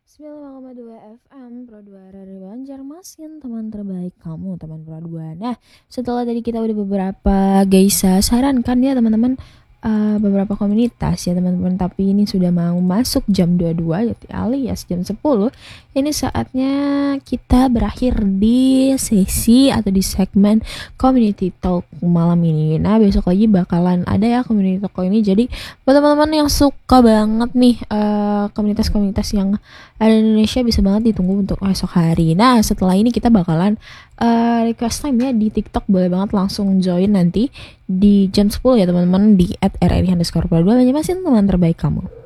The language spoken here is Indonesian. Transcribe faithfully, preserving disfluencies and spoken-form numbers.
sembilan koma dua F M Pro dua dari Banjarmasin, teman terbaik kamu, teman Pro dua. Nah, setelah tadi kita udah beberapa geisha sarankan ya teman-teman, uh, beberapa komunitas ya teman-teman, tapi ini sudah mau masuk jam dua puluh dua alias jam sepuluh. Ini saatnya kita berakhir di sesi atau di segmen community talk malam ini. Nah, besok lagi bakalan ada ya community talk ini. Jadi buat teman-teman yang suka banget nih uh, komunitas-komunitas yang ada di Indonesia, bisa banget ditunggu untuk esok hari. Nah, setelah ini kita bakalan uh, request time ya di TikTok, boleh banget langsung join nanti di jam sepuluh ya teman-teman, di at r r i underscore dua. Banyak masih teman terbaik kamu.